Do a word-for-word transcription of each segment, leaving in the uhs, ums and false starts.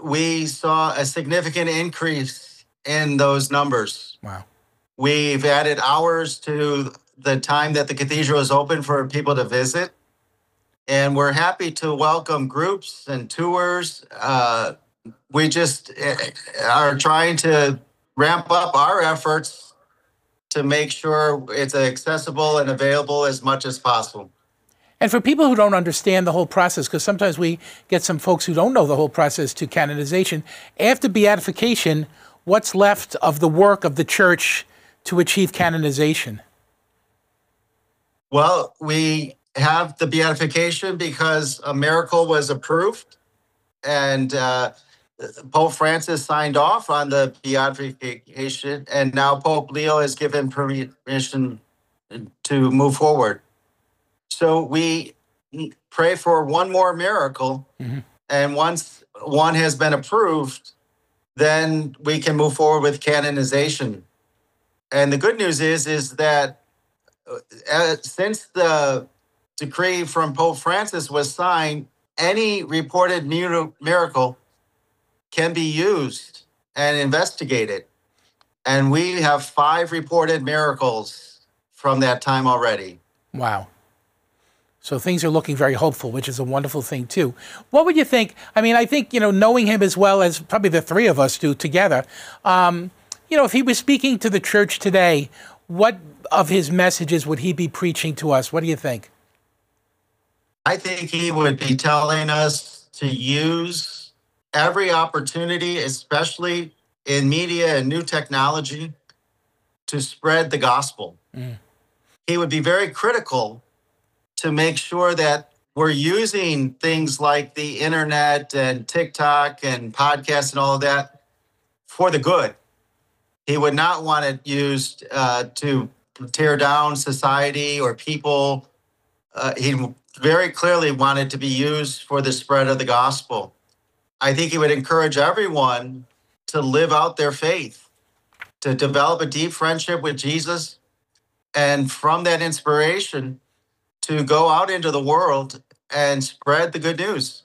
we saw a significant increase in those numbers. Wow. We've added hours to the time that the cathedral is open for people to visit. And we're happy to welcome groups and tours. Uh, we just are trying to ramp up our efforts to make sure it's accessible and available as much as possible. And for people who don't understand the whole process, because sometimes we get some folks who don't know the whole process to canonization, after beatification, what's left of the work of the church to achieve canonization? Well, we have the beatification because a miracle was approved, and uh, Pope Francis signed off on the beatification, and now Pope Leo has given permission to move forward. So we pray for one more miracle, mm-hmm. and once one has been approved, then we can move forward with canonization. And the good news is, is that uh, since the decree from Pope Francis was signed, any reported miracle can be used and investigated. And we have five reported miracles from that time already. Wow. So things are looking very hopeful, which is a wonderful thing, too. What would you think? I mean, I think, you know, knowing him as well as probably the three of us do together, um, you know, if he was speaking to the church today, what of his messages would he be preaching to us? What do you think? I think he would be telling us to use every opportunity, especially in media and new technology, to spread the gospel. Mm. He would be very critical to make sure that we're using things like the internet and TikTok and podcasts and all of that for the good. He would not want it used uh, to tear down society or people. Uh, he very clearly wanted to be used for the spread of the gospel. I think he would encourage everyone to live out their faith, to develop a deep friendship with Jesus, and from that inspiration, to go out into the world and spread the good news.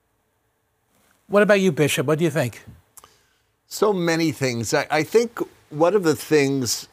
What about you, Bishop? What do you think? So many things. I, I think one of the things,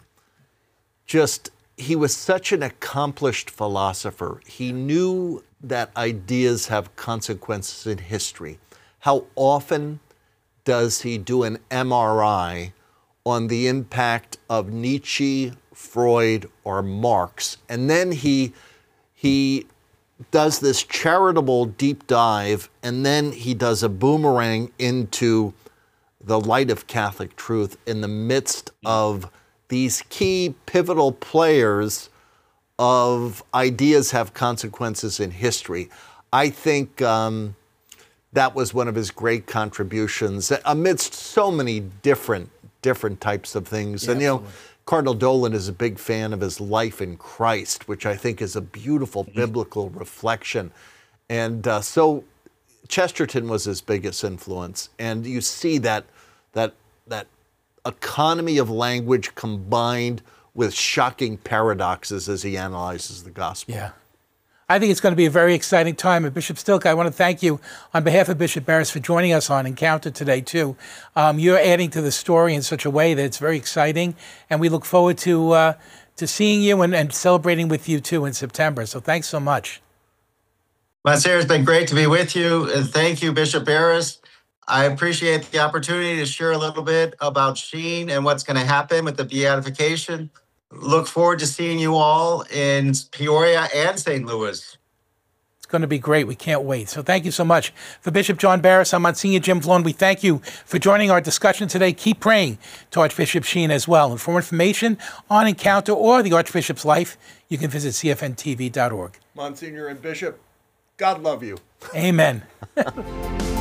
just, he was such an accomplished philosopher. He knew that ideas have consequences in history. How often does he do an M R I on the impact of Nietzsche, Freud, or Marx? And then he he does this charitable deep dive, and then he does a boomerang into the light of Catholic truth in the midst of these key pivotal players of ideas have consequences in history. I think um, that was one of his great contributions amidst so many different different types of things. Yeah, and, you know, absolutely. Cardinal Dolan is a big fan of his Life in Christ, which I think is a beautiful mm-hmm. biblical reflection. And uh, so Chesterton was his biggest influence. And you see that that that economy of language combined with shocking paradoxes as he analyzes the gospel. Yeah. I think it's going to be a very exciting time. And Bishop Stilka, I want to thank you on behalf of Bishop Barris for joining us on Encounter today, too. Um, you're adding to the story in such a way that it's very exciting. And we look forward to uh, to seeing you and, and celebrating with you, too, in September. So thanks so much. Monsignor, it's been great to be with you. And thank you, Bishop Barris. I appreciate the opportunity to share a little bit about Sheen and what's going to happen with the beatification. Look forward to seeing you all in Peoria and Saint Louis. It's going to be great. We can't wait. So thank you so much. For Bishop John Barris, I'm Monsignor Jim Flone. We thank you for joining our discussion today. Keep praying to Archbishop Sheen as well. And for more information on Encounter or the Archbishop's life, you can visit c f n t v dot org. Monsignor and Bishop, God love you. Amen.